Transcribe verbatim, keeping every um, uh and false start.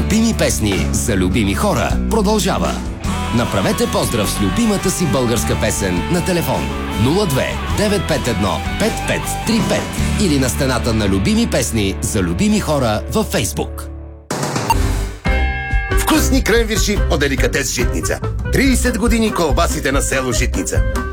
любими песни за любими хора продължава. Направете поздрав с любимата си българска песен на телефон нула две девет пет едно пет пет три пет или на стената на любими песни за любими хора във Фейсбук. Вкусни кренвирши от деликатес Житница. трийсет години колбасите на село Житница.